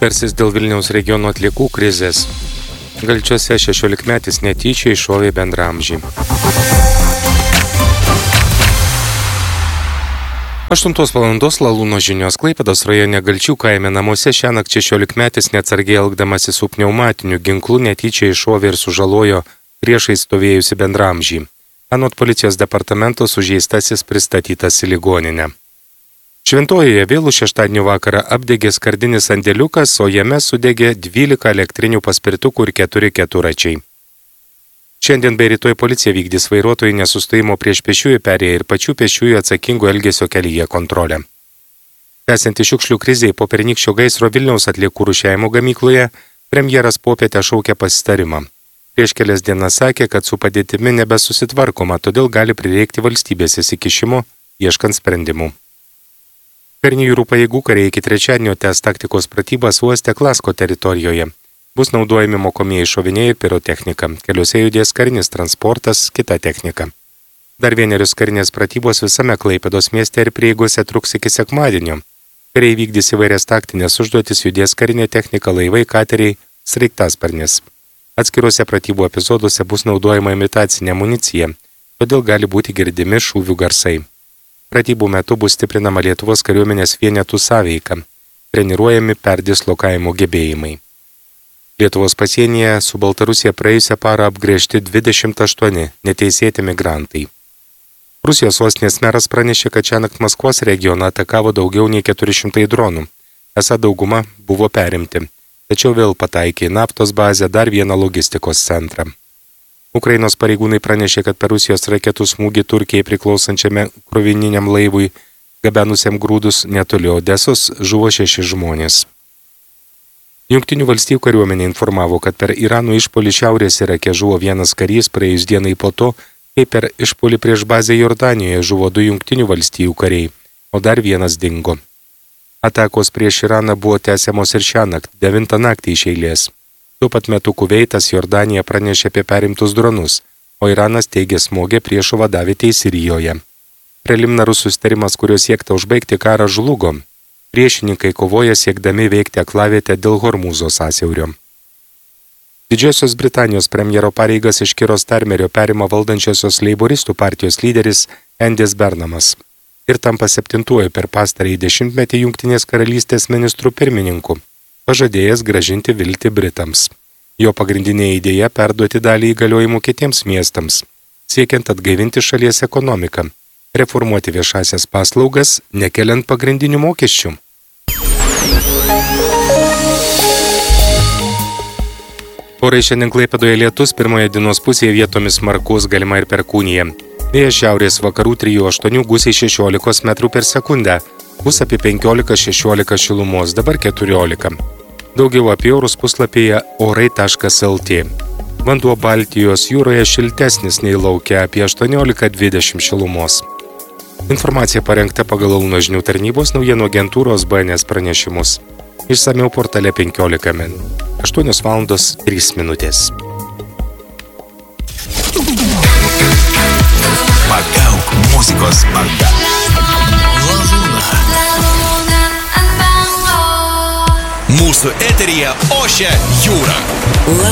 Tarsis dėl Vilniaus regiono atliekų krizės. Galčiuose 16-metis netyčia iššovė bendraamžį. 8 valandos Lalūno žinios. Klaipėdos rajone Galčių kaime namuose šiąnakt 16-metis neatsargiai elgdamasis su pneumatiniu ginklu netyčia iššovė ir sužalojo priešais stovėjusi bendraamžį. Anot policijos departamento sužeistasis pristatytas į ligoninę. Šventojoje vėlų šeštadienio vakarą apdegė skardinis sandėliukas, o jame sudegė 12 elektrinių paspirtukų ir 4 keturračiai. Šiandien bei rytoj policija vykdys vairuotojų nesustojimo prieš pėsčiųjų perėją ir pačių pėsčiųjų atsakingo elgesio kelyje kontrolę. Tęsiantis šiukšlių krizei po pernykščio gaisro Vilniaus atliekų rūšiavimo gamykloje, premjeras popietę šaukė pasitarimą. Prieš kelias dienas sakė, kad su padėtimi nebesusitvarkoma, todėl gali prireikti valstybės įsikišimo, ieškant sprendimų. Karinių jūrų pajėgų kariai iki trečiadienio tęs taktikos pratybas uoste Klasko teritorijoje. Bus naudojami mokomieji šoviniai ir pirotechnika. Keliuose judės karinis transportas, kita technika. Dar vienerius karinės pratybos visame Klaipėdos mieste ir prieigose truks iki sekmadienio. Kariai vykdys įvairias taktinės užduotis, judės karinė technika, laivai, kateriai, sraigtasparnis. Atskiruose pratybų epizoduose bus naudojama imitacinė amunicija, todėl gali būti girdimi šūvių garsai. Pratybų metu bus stiprinama Lietuvos kariuomenės vienetų sąveika, treniruojami perdislokavimo gebėjimai. Lietuvos pasienyje su Baltarusija praėjusią parą apgręžti 28 neteisėti migrantai. Rusijos sostinės meras pranešė, kad šiąnakt Maskvos regioną atakavo daugiau nei 400 dronų. Esą dauguma buvo perimti, tačiau vėl pataikė į naftos bazę dar vieną logistikos centrą. Ukrainos pareigūnai pranešė, kad per Rusijos raketų smūgį Turkijai priklausančiame krovininiam laivui, gabenusiam grūdus netoli Odesos, žuvo 6 žmonės. Jungtinių valstijų kariuomenė informavo, kad per Irano išpuolį šiaurės Irake žuvo vienas karys praėjus dienai po to, kai per išpuolį prieš bazę Jordanijoje žuvo 2 Jungtinių valstijų kariai, o dar vienas dingo. Atakos prieš Iraną buvo tęsiamos ir šiąnakt, 9 naktį iš eilės. Tuo pat metu Kuveitas Jordanija pranešė apie perimtus dronus, o Iranas teigė smogė priešo vadavietei Sirijoje. Preliminarus susitarimas, kurio siekta užbaigti karą, žlugo. Priešininkai kovoja siekdami veikti aklavietę dėl Hormūzo sąsiaurio. Didžiosios Britanijos premjero pareigas iš Kiro Starmerio perima valdančiosios leiboristų partijos lyderis Endis Bernamas ir tampa 7-uoju per pastarąjį dešimtmetį Jungtinės karalystės ministrų pirmininku, pažadėjęs grąžinti viltį Britams. Jo pagrindinė idėja perduoti dalį įgaliojimų kitiems miestams, siekiant atgaivinti šalies ekonomiką, reformuoti viešasias paslaugas, nekeliant pagrindinių mokesčių. Orai šiandien Klaipėdoje lietus, pirmoje dienos pusėje vietomis smarkus, galima ir perkūnija. Vėjas šiaurės vakarų 3-8 gūsiai 16 metrų per sekundę. Bus apie 15-16 šilumos, dabar 14. Daugiau apie orus puslapyje orai.lt. Vanduo Baltijos jūroje šiltesnis nei lauke, apie 18-20 šilumos. Informacija parengta pagal Lalūno žinių tarnybos naujienų agentūros BNS pranešimus. Išsamiau portale 15 min. 8 valandos 3 minutės. Pagauk muzikos banga. Mūsų eteryje ošia jūra.